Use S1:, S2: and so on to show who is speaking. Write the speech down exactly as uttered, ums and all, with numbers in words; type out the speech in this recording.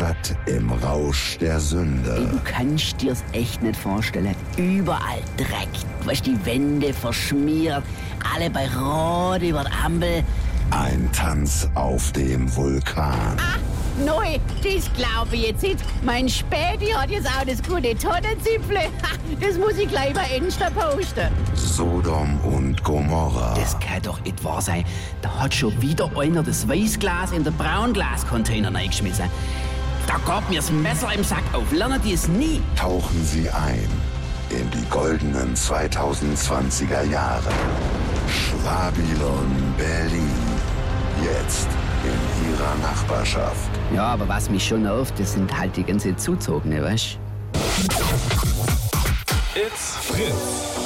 S1: Stadt im Rausch der Sünde.
S2: Du kannst dir's echt nicht vorstellen. Überall Dreck. Du hast die Wände verschmiert. Alle bei Rot über die Ampel.
S1: Ein Tanz auf dem Vulkan.
S2: Ah, neu, das glaube ich jetzt nicht. Mein Späti hat jetzt auch das gute Tonnenzipfle. Das muss ich gleich bei Insta posten.
S1: Sodom und Gomorra.
S2: Das kann doch nicht wahr sein. Da hat schon wieder einer das Weißglas in den Braunglascontainer reingeschmissen. Da gab mir das Messer im Sack auf. Lernen die es nie.
S1: Tauchen Sie ein in die goldenen zweitausendzwanziger Jahre. Schwabylon Berlin. Jetzt in Ihrer Nachbarschaft.
S2: Ja, aber was mich schon nervt, das sind halt die ganze Zuzogene, weißt du?
S3: It's Fritz.